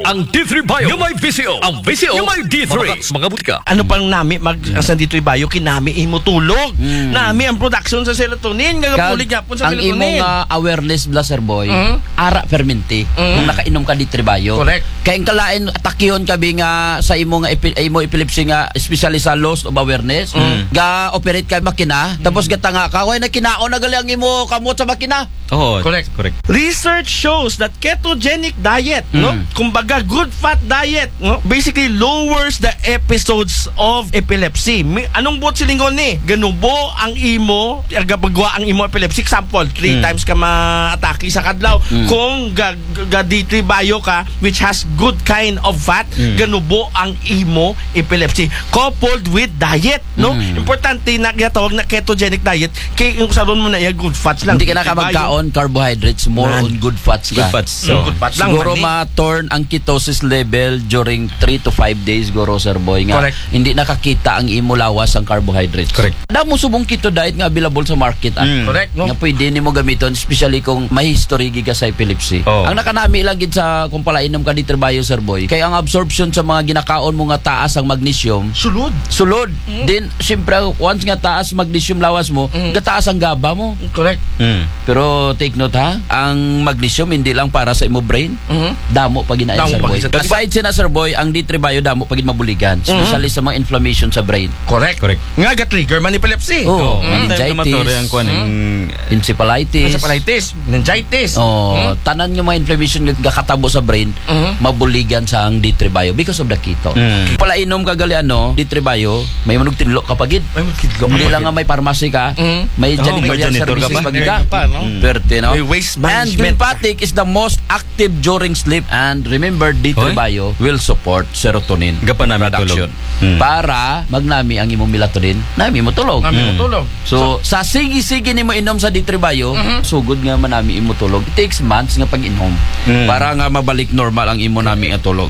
Ang D3 Bio, yung may VCO. Ang VCO, yung may D3. Mga butika. Ano pang nami sa D3 Bio kinami imo tulog. Nami ang production sa serotonin gagapulig yapon sa ang imong serotonin. awareness blaster boy, ara fermente kung nakainom ka di Tribayo. Correct. Kaya ang kalain atakyon kabi nga sa imo nga imo epilepsy nga especially sa loss of awareness, ga operate kay makina, tapos gatanga ka way na kinaon na gali ang imo kamot sa makina. Oh, Correct. Correct. Research shows that ketogenic diet, no? Kumbaga good fat diet, no? Basically lowers the episodes of epilepsy. Anong buot silingon ni? Ganubo ang imo, agapagwa ang imo epilepsy. Example, 3 times ka ma-atake sa kadlaw. Kung ga D3 Bio ka, which has good kind of fat, ganubo ang imo epilepsy. Coupled with diet, no? Importante na ginatawag na ketogenic diet, kay yung saron mo na good fats lang. Hindi ka na ka magkaon carbohydrates, more on good fats ka. Good fats. So, Good fats lang. Siguro mani. ma-turn ang ketosis level during 3 to 5 days guro sir boy nga Correct. hindi nakakita ang imo lawas ang carbohydrates. Correct. Damo subong keto diet nga available sa market Correct, no? nga pwede nimo gamiton especially kung may history giga sa epilepsy. Oh. Ang nakanami lang gid sa kung palainom ka di Tribayo sir boy kay ang absorption sa mga ginakaon mo nga taas ang magnesium Sulod. Then syempre once nga taas magnesium lawas mo gataas ang GABA mo. Correct. Pero take note ha, ang magnesium hindi lang para sa imo brain. Damo pag ginaay Damo sir pag boy. isa- Aside sina sir boy, ang D3 Bio damo pag mabuligan, especially sa mga inflammation sa brain. Correct. Correct. Nga ga-trigger man epilepsy. Oh, Inflammatory ang kuan encephalitis. Encephalitis, meningitis. Oh, tanan nga mga inflammation nga kakatabo sa brain, mabuligan sa ang D3 Bio because of the keto. Palainom ka gali ano, D3 Bio, may manog tinlo kapagid. Ay, magkidlo. Hindi lang nga may pharmacy ka, may may janitorial janitor ka services ba? pag ka. Pa, no? Perte, no? May waste And management. Glymphatic is the most active during sleep. And remember, D3 Hoy. Bio will support serotonin Gapan namin production. tulog. Para magnami ang imong melatonin, nami mo tulog. Kami matulog. So, sa sige-sige nimo inom sa D3 Bio, sugod nga manami imo tulog. It takes months nga pag-inom para nga mabalik normal ang imo nami nga tulog.